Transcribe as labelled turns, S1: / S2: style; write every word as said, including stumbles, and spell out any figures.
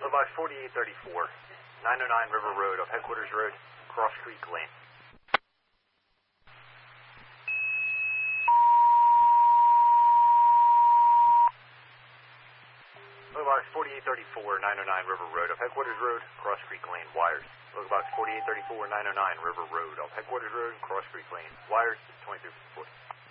S1: Box forty-eight thirty-four, nine oh nine River Road, off Headquarters Road, Cross Creek Lane. Box forty-eight thirty-four, nine oh nine River Road, off Headquarters Road, Cross Creek Lane, wires. Box forty-eight thirty-four, nine oh nine River Road, off Headquarters Road, Cross Creek Lane, wires, twenty-three forty.